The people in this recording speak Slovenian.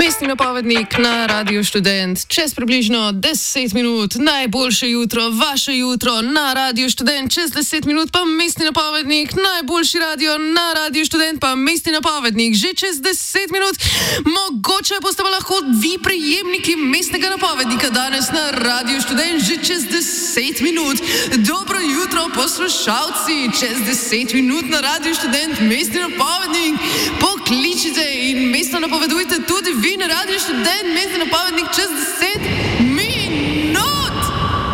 Mestni napovednik na Radio Študent. Čez približno 10 minut, najboljše jutro, vaše jutro na Radio Študent. Čez 10 minut pa mestni napovednik, najboljši radio na Radio Študent, pa mestni napovednik. Že čez 10 minut, mogoče boste pa lahko vi prejemniki mestnega napovednika danes na Radio Študent. Že čez 10 minut. Dobro jutro, poslušalci. Čez 10 minut na Radio Študent, mestni napovednik. Pokličite in mestno napovedujte tudi vi na Radio Študent, mestni napovednik čez 10